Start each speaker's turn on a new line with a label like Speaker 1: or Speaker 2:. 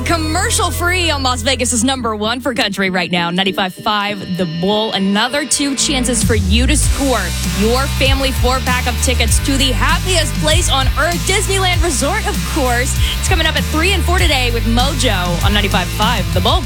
Speaker 1: commercial free on Las Vegas' #1 for country right now. 95.5 The Bull. Another 2 chances for you to score your family 4-pack of tickets to the happiest place on earth, Disneyland Resort, of course. It's coming up at 3 and 4 today with Mojo on 95.5 The Bull.